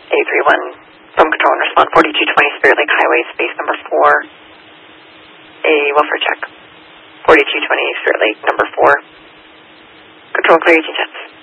A31 from control and respond 4220 Spirit Lake Highway, space number 4. A welfare check. 4220 Spirit Lake, number 4. Control clear 18 jets.